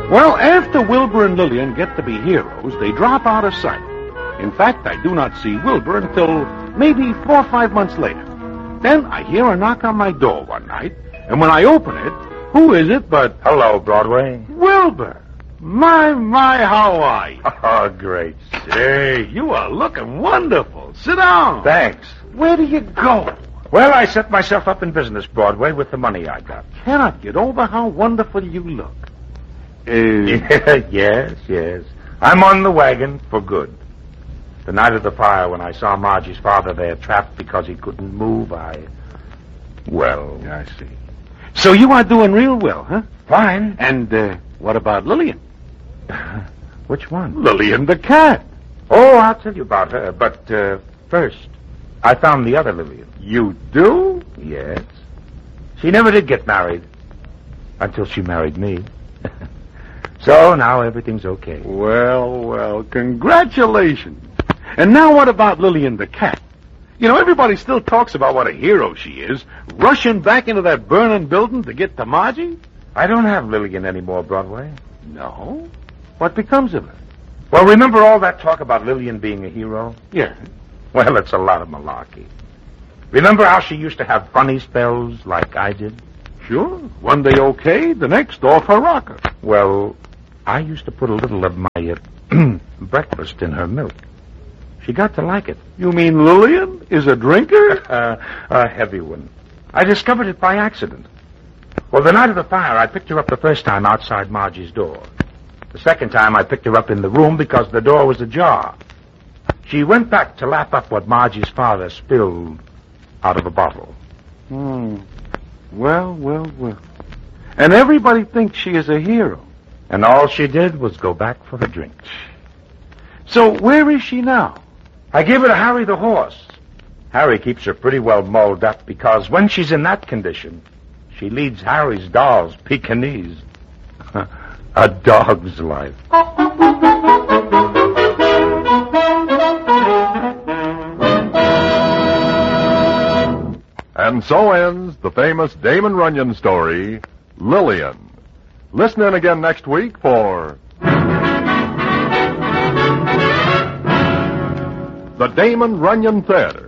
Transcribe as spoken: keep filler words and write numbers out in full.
Well, after Wilbur and Lillian get to be heroes, they drop out of sight. In fact, I do not see Wilbur until maybe four or five months later. Then I hear a knock on my door one night, and when I open it, who is it but... Hello, Broadway. Wilbur. My, my, how are you? Oh, great. Say, you are looking wonderful. Sit down. Thanks. Where do you go? Well, I set myself up in business, Broadway, with the money I got. Cannot get over how wonderful you look. Uh, yes, yes. I'm on the wagon for good. The night of the fire, when I saw Margie's father there trapped because he couldn't move, I... Well... I see. So you are doing real well, huh? Fine. And, uh, what about Lillian? Which one? Lillian the cat. Oh, I'll tell you about her. But, uh, first, I found the other Lillian. You do? Yes. She never did get married. Until she married me. So, now everything's okay. Well, well, congratulations. And now what about Lillian the cat? You know, everybody still talks about what a hero she is, rushing back into that burning building to get to Margie. I don't have Lillian anymore, Broadway. No? What becomes of her? Well, remember all that talk about Lillian being a hero? Yeah. Well, it's a lot of malarkey. Remember how she used to have funny spells like I did? Sure. One day okay, the next off her rocker. Well, I used to put a little of my uh, breakfast in her milk. She got to like it. You mean Lillian is a drinker? uh, a heavy one. I discovered it by accident. Well, the night of the fire, I picked her up the first time outside Margie's door. The second time, I picked her up in the room because the door was ajar. She went back to lap up what Margie's father spilled out of a bottle. Hmm. Well, well, well. And everybody thinks she is a hero. And all she did was go back for a drink. So where is she now? I gave her to Harry the horse. Harry keeps her pretty well mulled up because when she's in that condition, she leads Harry's dolls Pekingese. A dog's life. And so ends the famous Damon Runyon story, Lillian. Listen in again next week for the Damon Runyon Theater.